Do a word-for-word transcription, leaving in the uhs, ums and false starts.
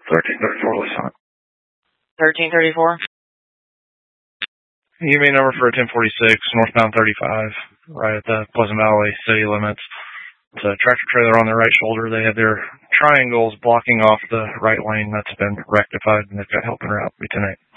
thirteen thirty-four, listen. thirteen thirty-four? You may number for ten forty-six, northbound thirty-five, right at the Pleasant Valley city limits. It's a tractor trailer on their right shoulder. They had their triangles blocking off the right lane. That's been rectified, and they've got help en route. Be tonight.